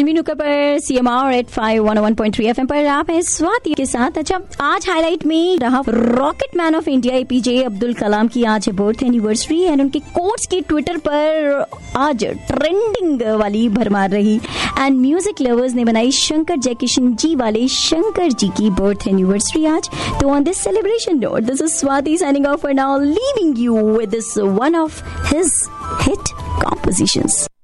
फिल्मी नुक्कड़ पर CMR at 101.3 FM पर आप हैं स्वाति के साथ। अच्छा, आज हाईलाइट में रहा rocket man of India APJ Abdul Kalam की आज है बर्थ एनिवर्सरी एंड उनके कोट्स की ट्विटर पर आज ट्रेंडिंग वाली भरमार रही एंड म्यूजिक लवर्स ने बनाई शंकर जयकिशन जी वाले शंकर जी की बर्थ एनिवर्सरी आज। तो on this celebration note, this is Swati signing off for now, leaving you with this one of his hit compositions.